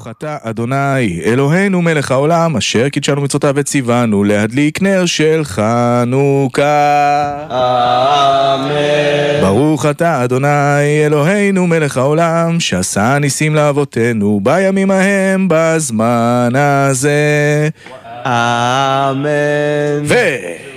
ברוך אתה אדוני אלוהינו מלך העולם אשר קידשנו מצוותיו וציוונו להדליק נר של חנוכה. אמן. ברוך אתה אדוני אלוהינו מלך העולם שעשה ניסים לאבותינו בימים ההם בזמן הזה. אמן.